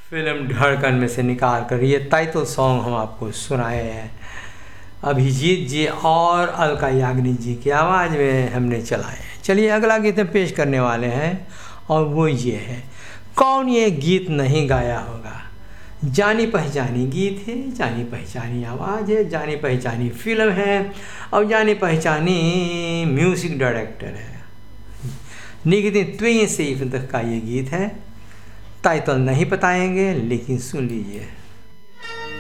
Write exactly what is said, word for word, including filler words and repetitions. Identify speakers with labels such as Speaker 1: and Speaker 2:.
Speaker 1: Film धड़कन में से निकाल कर ये टाइटल सॉन्ग हम आपको सुनाए हैं अभिजीत जी और अलका याग्निक जी की आवाज़ में हमने चलाए हैं। चलिए अगला गीत हम पेश करने वाले हैं और वो ये है, कौन ये गीत नहीं गाया होगा। जानी पहचानी गीत है, जानी पहचानी आवाज़ है, जानी पहचानी फिल्म है और जानी पहचानी म्यूज़िक डायरेक्टर है। निकितिन त्वें सेफ तक का ये गीत है। टाइटल नहीं बताएंगे लेकिन सुन लीजिए।